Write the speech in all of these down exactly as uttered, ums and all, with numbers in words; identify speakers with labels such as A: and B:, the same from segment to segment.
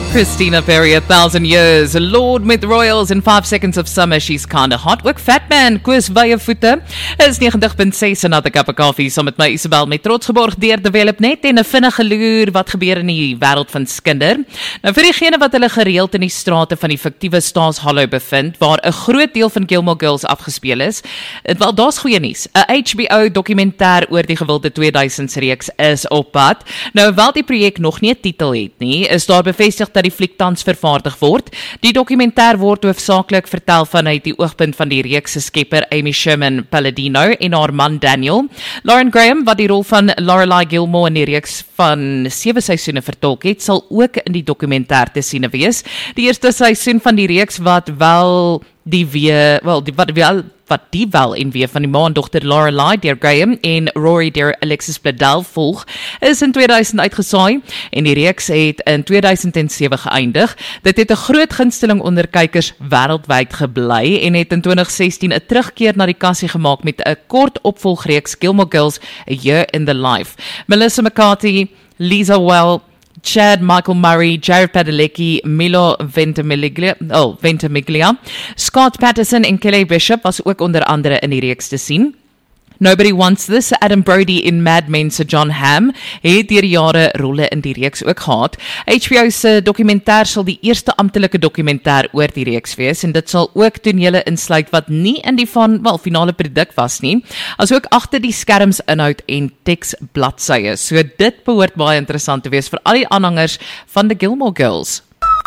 A: Christina Perry, A Thousand Years, Lord met Royals in Five Seconds of Summer, She's Kinda Hot. Ook Fatman, Koos Weyevoete, is negentig punt ses, Another Cup of Coffee, saam met my Isabel, met trots geborg deur DevelopNet en 'n vinnige loer wat gebeur in die wêreld van skinder. Nou vir diegene wat hulle gereeld in die strate van die fiktiewe Stars Hollow bevind, waar 'n groot deel van Gilmore Girls afgespeel is, wel daar's goeie nuus. 'n H B O dokumentêr oor die gewilde tweeduisends reeks is op pad. Nou wel die projek nog nie 'n titel het nie, is daar bevestig dat die fliek tans vervaardig word. Die dokumentêr word hoofsaaklik vertel vanuit die oogpunt van die reeks se skepper Amy Sherman Palladino en haar man Daniel. Lauren Graham, wat die rol van Lorelai Gilmore in die reeks van sewe seisoene vertolk het, sal ook in die dokumentêr te sien wees. Die eerste seisoen van die reeks wat wel die weer, wel die wat wel wat die wel en weer van die ma en dogter Lorelai deur Graham en Rory deur Alexis Bledel volg, is in tweeduisend uitgesaai en die reeks het in tweeduisend sewe geëindig. Dit het 'n groot gunsteling onder kykers wêreldwyd gebly en het in twintig sestien 'n terugkeer na die kassie gemaak met 'n kort opvolgreeks Gilmore Girls, A Year in the Life. Melissa McCarthy, Lisa Well, Chad Michael Murray, Jared Padalecki, Milo Ventimiglia, oh, Ventimiglia, Scott Patterson en Kelly Bishop was ook onder andere in die reeks te sien. Nobody Wants This, Adam Brody en Mad Men se John Hamm het deur die jare rolle in die reeks ook gehad. H B O se dokumentêr sal die eerste amptelike dokumentêr oor die reeks wees en dit sal ook tonele insluit wat nie in die van, wel, finale produk was nie, asook agter die skerms inhoud en teks bladsye. So dit behoort baie interessant te wees vir al die aanhangers van the Gilmore Girls.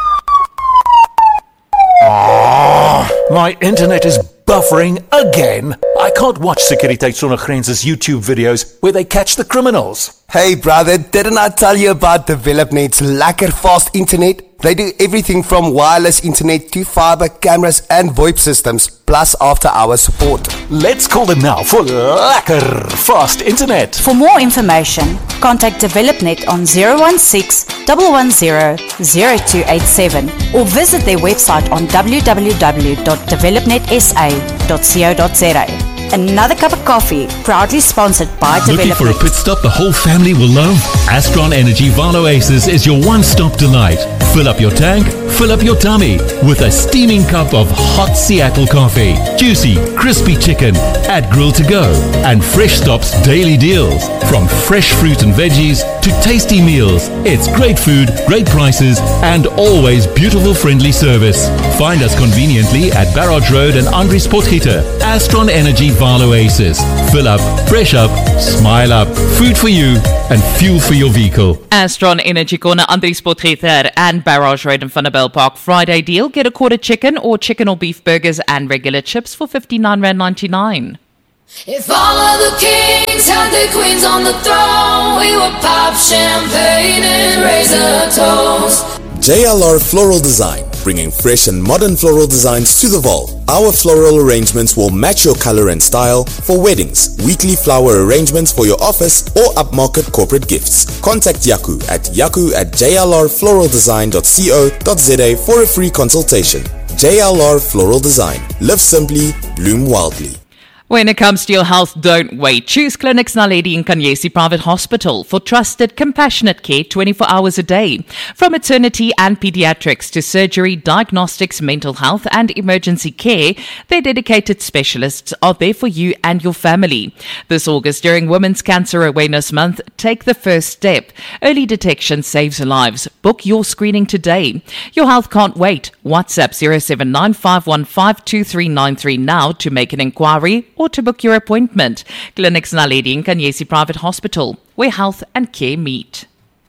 B: Oh, my internet is buffering again. I can't watch Securitate Sonder Grenze's YouTube videos where they catch the criminals.
C: Hey brother, didn't I tell you about DevelopNet's lekker fast internet? They do everything from wireless internet to fiber, cameras and VoIP systems, plus after-hours support.
B: Let's call them now for lekker fast internet.
D: For more information, contact DevelopNet on zero one six, one one zero, zero two eight seven or visit their website on w w w dot developnet s a dot co dot z a. Another Cup of Coffee, proudly sponsored by DevelopNet.
E: Looking for a pit stop the whole family will love? Astron Energy Van Oasis is your one-stop delight. Fill up your tank, fill up your tummy with a steaming cup of hot Seattle coffee. Juicy, crispy chicken at Grill to Go and Fresh Stop's daily deals. From fresh fruit and veggies to tasty meals, it's great food, great prices and always beautiful friendly service. Find us conveniently at Barrage Road and Andries Potgieter. Astron Energy Van Oasis. Fill up, fresh up, smile up. Food for you and fuel for your vehicle.
A: Astron Energy Corner, Andries Potgieter and Barrage Road in Vanderbijl Park. Friday deal, get a quarter chicken or chicken or beef burgers and regular chips for fifty-nine rand ninety-nine.
F: If all of the kings had their queens on the throne, we would pop champagne and raise a toast.
G: J L R Floral Design, bringing fresh and modern floral designs to the Vaal. Our floral arrangements will match your color and style for weddings, weekly flower arrangements for your office or upmarket corporate gifts. Contact Yaku at yaku at j l r floral design dot co dot z a for a free consultation. J L R Floral Design. Live simply, bloom wildly.
A: When it comes to your health, don't wait. Choose Clinics Naledi in Kanyesi Private Hospital for trusted, compassionate care twenty-four hours a day. From maternity and pediatrics to surgery, diagnostics, mental health and emergency care, their dedicated specialists are there for you and your family. This August, during Women's Cancer Awareness Month, take the first step. Early detection saves lives. Book your screening today. Your health can't wait. WhatsApp zero seven nine five one five two three nine three now to make an inquiry or to book your appointment. Clinics Naledi in Kanyesi Private Hospital, where health and care meet.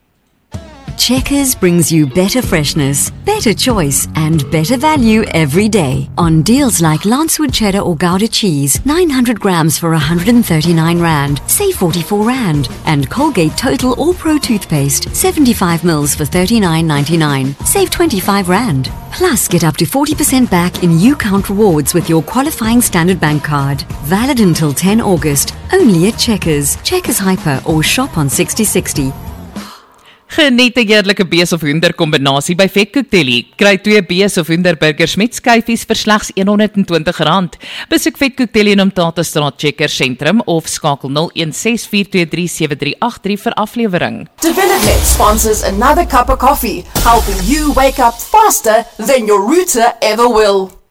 H: Checkers brings you better freshness, better choice and better value every day. On deals like Lancewood Cheddar or Gouda cheese, nine hundred grams for one hundred thirty-nine rand, save forty-four rand. And Colgate Total All Pro toothpaste, seventy-five mils for thirty-nine ninety-nine, save twenty-five rand. Plus, get up to forty percent back in U-Count rewards with your qualifying Standard Bank card. Valid until ten August, only at Checkers, Checkers Hyper or shop on sixty sixty.
A: Geniet 'n heerlike bees of hoender kombinasie by Vetkoek Deli. Kry twee bees of hoender burgers met skyfies vir slegs een honderd en twintig rand. Besoek Vetkoek Deli in Omtata-straat Checker Sentrum of skakel nul een ses vier twee drie sewe drie agt drie vir aflewering.
I: DevelopNet sponsors another cup of coffee, helping you wake up faster than your router ever will.